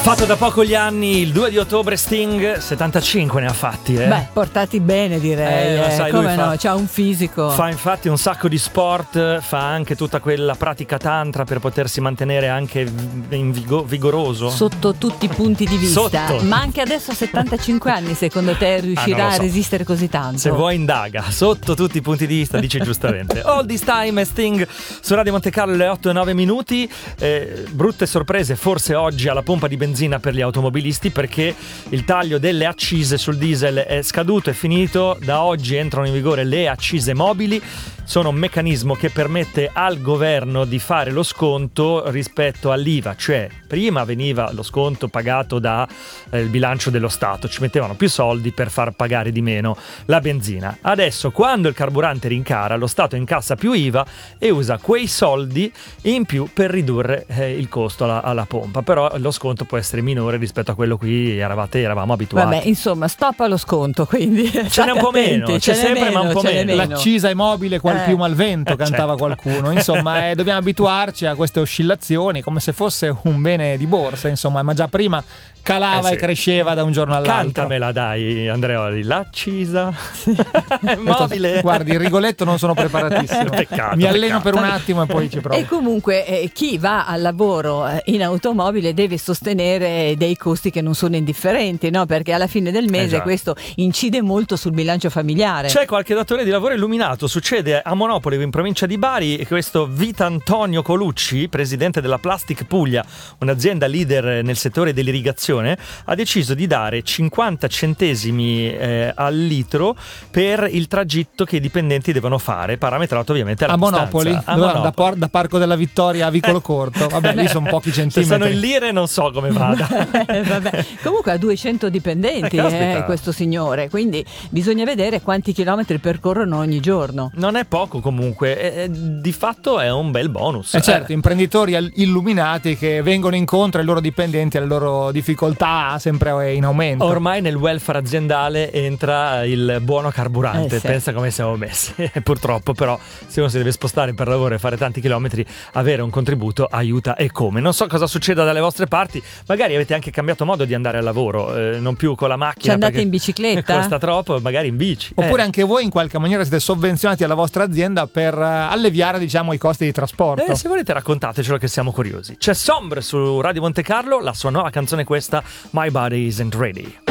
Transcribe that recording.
Fatto da poco gli anni, il 2 di ottobre Sting 75 ne ha fatti, Beh, portati bene direi, sai, come lui no, c'ha un fisico. Fa infatti un sacco di sport, fa anche tutta quella pratica tantra per potersi mantenere anche vigoroso. Sotto tutti i punti di vista. Sotto. Ma anche adesso a 75 anni secondo te riuscirà non lo so. a resistere così tanto? Se vuoi indaga, sotto tutti i punti di vista, dice giustamente. All This Time e Sting su Radio Monte Carlo alle 8:09. Brutte sorprese forse oggi alla pompa di benzina per gli automobilisti, perché il taglio delle accise sul diesel è scaduto, è finito. Da oggi entrano in vigore le accise mobili. Sono un meccanismo che permette al governo di fare lo sconto rispetto all'IVA, cioè prima veniva lo sconto pagato da il bilancio dello Stato, ci mettevano più soldi per far pagare di meno la benzina. Adesso, quando il carburante rincara, lo Stato incassa più IVA e usa quei soldi in più per ridurre il costo alla pompa, però lo sconto può essere minore rispetto a quello cui eravamo abituati. Vabbè, insomma, stop allo sconto, quindi ce n'è un po' meno, c'è sempre ma un po' meno. L'accisa è mobile, qual più al vento, cantava qualcuno. Insomma, dobbiamo abituarci a queste oscillazioni come se fosse un bene di borsa, insomma, ma già prima calava sì. E cresceva da un giorno all'altro. Cantamela dai, Andreoli, l'accisa mobile. Guardi, il Rigoletto non sono preparatissimo. Mi alleno per un attimo e poi ci provo. E comunque chi va al lavoro in automobile deve sostenere dei costi che non sono indifferenti, no? Perché alla fine del mese questo incide molto sul bilancio familiare. C'è qualche datore di lavoro illuminato. Succede a Monopoli in provincia di Bari. Questo Vita Antonio Colucci, presidente della Plastic Puglia, un'azienda leader nel settore dell'irrigazione, ha deciso di dare 50 centesimi al litro per il tragitto che i dipendenti devono fare, parametrato ovviamente alla Monopoli, da Parco della Vittoria a Vicolo Corto. Vabbè, lì sono pochi centimetri. Se sono in lire non so come vada. Vabbè. Comunque ha 200 dipendenti questo signore, quindi bisogna vedere quanti chilometri percorrono ogni giorno. Non è poco comunque, di fatto è un bel bonus. Certo, imprenditori illuminati che vengono incontro ai loro dipendenti, alle loro difficoltà sempre in aumento. Ormai nel welfare aziendale entra il buono carburante, pensa come siamo messi. Purtroppo però se uno si deve spostare per lavoro e fare tanti chilometri, avere un contributo aiuta e come. Non so cosa succeda dalle vostre parti, magari avete anche cambiato modo di andare al lavoro, non più con la macchina. Ci andate in bicicletta? Costa troppo, magari in bici. Oppure anche voi in qualche maniera siete sovvenzionati alla vostra azienda per alleviare, diciamo, i costi di trasporto. Se volete raccontatecelo che siamo curiosi. C'è Sombre su Radio Monte Carlo, la sua nuova canzone questa, My Body Isn't Ready.